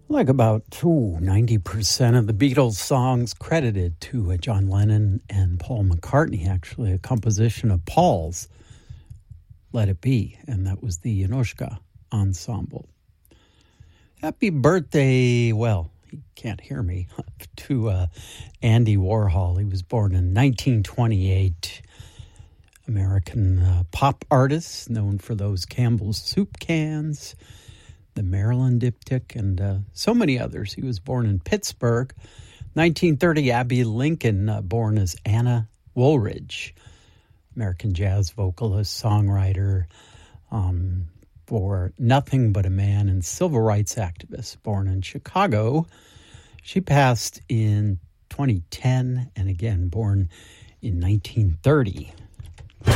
Like about 90% of the Beatles songs credited to John Lennon and Paul McCartney, actually a composition of Paul's, Let It Be, and that was the Yanushka Ensemble. Happy birthday, well, you can't hear me, to Andy Warhol. He was born in 1928. American pop artist, known for those Campbell's soup cans, the Maryland Diptych, and so many others. He was born in Pittsburgh. 1930, Abbey Lincoln, born as Anna Woolridge, American jazz vocalist, songwriter, for Nothing But a Man and civil rights activist, born in Chicago. She passed in 2010, and again, born in 1930.